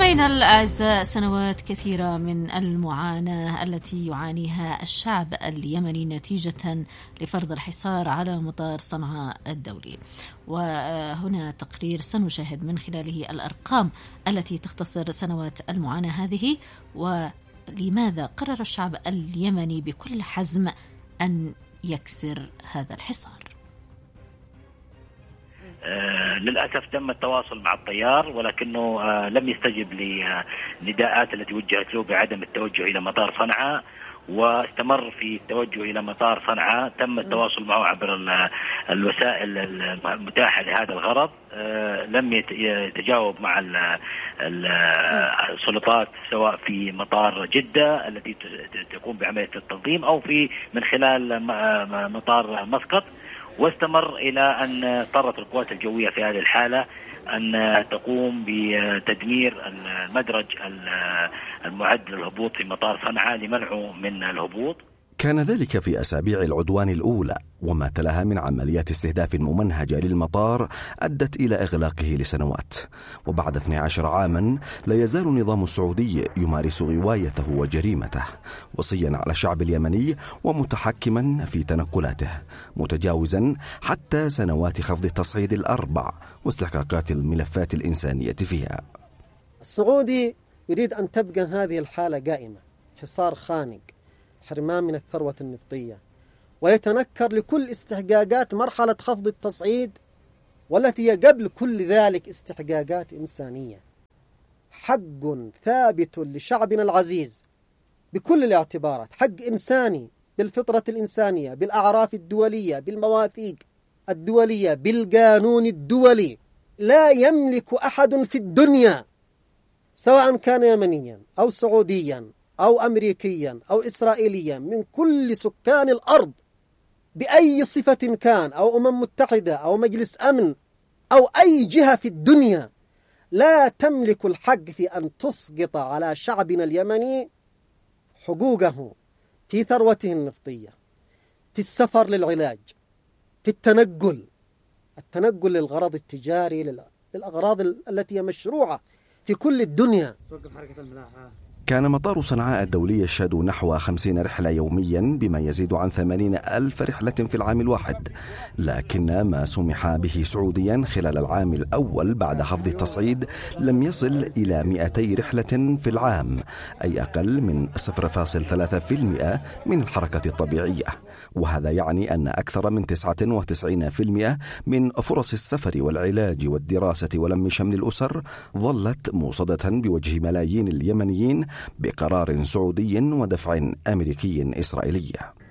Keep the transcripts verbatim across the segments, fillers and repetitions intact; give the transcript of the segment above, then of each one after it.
مستمعينا الأعزاء، سنوات كثيرة من المعاناة التي يعانيها الشعب اليمني نتيجة لفرض الحصار على مطار صنعاء الدولي. وهنا تقرير سنشاهد من خلاله الأرقام التي تختصر سنوات المعاناة هذه، ولماذا قرر الشعب اليمني بكل حزم أن يكسر هذا الحصار. آه للأسف تم التواصل مع الطيار، ولكنه آه لم يستجب لنداءات التي وجهت له بعدم التوجه إلى مطار صنعاء، واستمر في التوجه إلى مطار صنعاء. تم التواصل معه عبر الوسائل المتاحة لهذا الغرض. آه لم يتجاوب مع السلطات سواء في مطار جدة التي تقوم بعملية التنظيم أو في من خلال مطار مسقط، واستمر إلى أن اضطرت القوات الجوية في هذه الحالة أن تقوم بتدمير المدرج المعد للهبوط في مطار صنعاء لمنعه من الهبوط. كان ذلك في أسابيع العدوان الأولى، وما تلاها من عمليات استهداف ممنهجة للمطار أدت إلى إغلاقه لسنوات. وبعد اثني عشر عاما لا يزال النظام السعودي يمارس غوايته وجريمته، وصيا على الشعب اليمني ومتحكما في تنقلاته، متجاوزا حتى سنوات خفض التصعيد الأربع واستحقاقات الملفات الإنسانية فيها. السعودي يريد أن تبقى هذه الحالة قائمة، حصار خانق، حرمان من الثروة النفطية، ويتنكر لكل استحقاقات مرحلة خفض التصعيد، والتي هي قبل كل ذلك استحقاقات إنسانية. حق ثابت لشعبنا العزيز بكل الاعتبارات، حق إنساني بالفطرة الإنسانية، بالأعراف الدولية، بالمواثيق الدولية، بالقانون الدولي. لا يملك أحد في الدنيا سواء كان يمنيا أو سعوديا أو أمريكيا أو إسرائيليا من كل سكان الأرض بأي صفة كان، أو أمم متحدة أو مجلس أمن أو أي جهة في الدنيا، لا تملك الحق في أن تسقط على شعبنا اليمني حقوقه في ثروته النفطية، في السفر للعلاج، في التنقل التنقل للغرض التجاري، للأغراض التي هي مشروعة في كل الدنيا. كان مطار صنعاء الدولي يشهد نحو خمسين رحلة يوميا، بما يزيد عن ثمانين ألف رحلة في العام الواحد. لكن ما سمح به سعوديا خلال العام الأول بعد خفض التصعيد لم يصل إلى مئتي رحلة في العام، أي أقل من صفر فاصلة ثلاثة بالمئة من الحركة الطبيعية. وهذا يعني أن أكثر من تسعة وتسعين بالمئة من فرص السفر والعلاج والدراسة ولم شمل الأسر ظلت موصدة بوجه ملايين اليمنيين بقرار سعودي ودفع أمريكي إسرائيلي.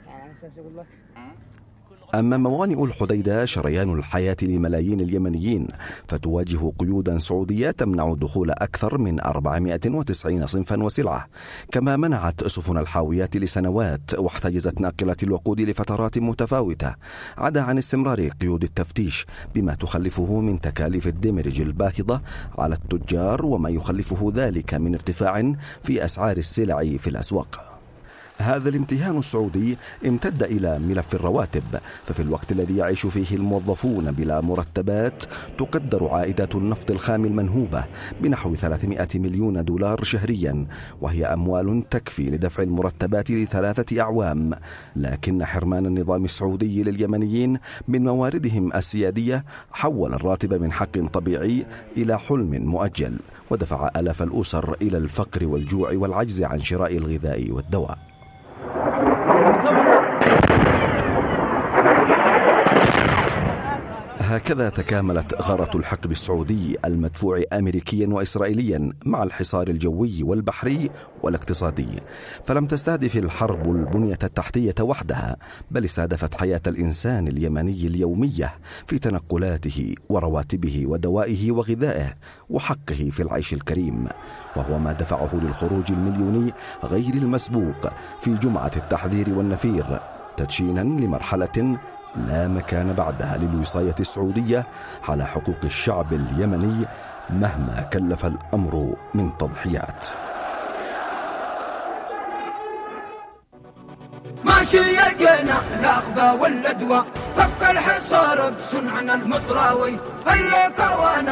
أما موانئ الحديدة شريان الحياة لملايين اليمنيين، فتواجه قيودا سعودية تمنع دخول أكثر من أربعمائة وتسعين صنفا وسلعة، كما منعت سفن الحاويات لسنوات واحتجزت ناقلات الوقود لفترات متفاوتة، عدا عن استمرار قيود التفتيش بما تخلفه من تكاليف الدمرج الباهظة على التجار، وما يخلفه ذلك من ارتفاع في أسعار السلع في الأسواق. هذا الامتهان السعودي امتد إلى ملف الرواتب، ففي الوقت الذي يعيش فيه الموظفون بلا مرتبات تقدر عائدات النفط الخام المنهوبة بنحو ثلاثمائة مليون دولار شهريا، وهي أموال تكفي لدفع المرتبات لثلاثة أعوام. لكن حرمان النظام السعودي لليمنيين من مواردهم السيادية حول الراتب من حق طبيعي إلى حلم مؤجل، ودفع آلاف الأسر إلى الفقر والجوع والعجز عن شراء الغذاء والدواء. هكذا تكاملت غارة الحقد السعودي المدفوع أمريكيا وإسرائيليا مع الحصار الجوي والبحري والاقتصادي، فلم تستهدف الحرب البنية التحتية وحدها، بل استهدفت حياة الإنسان اليمني اليومية في تنقلاته ورواتبه ودوائه وغذائه وحقه في العيش الكريم، وهو ما دفعه للخروج المليوني غير المسبوق في جمعة التحذير والنفير، تدشينا لمرحلة لا مكان بعدها للوصاية السعودية على حقوق الشعب اليمني مهما كلف الأمر من تضحيات. ما شيقنا الأخذة والأدواء، فك الحصار بصنعنا المطراوي اللي كوانا